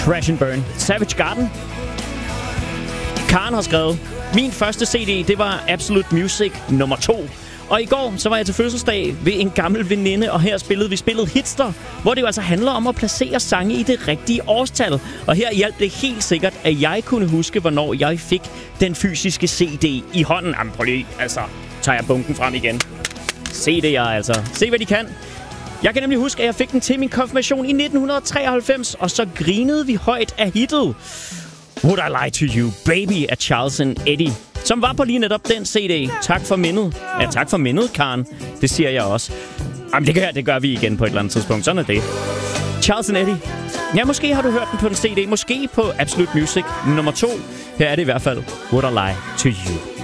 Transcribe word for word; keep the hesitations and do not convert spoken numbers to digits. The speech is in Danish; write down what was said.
Crash and Burn. Savage Garden. Karen har skrevet: min første C D, det var Absolute Music nummer to. Og i går, så var jeg til fødselsdag ved en gammel veninde, og her spillede vi spillet Hitster, hvor det jo altså handler om at placere sange i det rigtige årstal. Og her hjalp det helt sikkert, at jeg kunne huske, hvornår jeg fik den fysiske C D i hånden. Jamen, prøv lige, altså, tager jeg bunken frem igen. C D'er altså. Se, hvad de kan. Jeg kan nemlig huske, at jeg fik den til min konfirmation i nitten treoghalvfems, og så grinede vi højt af hittet Would I Lie to You, Baby af Charles and Eddie, som var på lige netop den C D. Tak for mindet. Ja, tak for mindet, Karen. Det siger jeg også. Jamen, det gør, det gør vi igen på et eller andet tidspunkt. Sådan er det. Charles and Eddie. Ja, måske har du hørt den på en C D. Måske på Absolute Music nummer to. Her er det i hvert fald Would I Lie to You.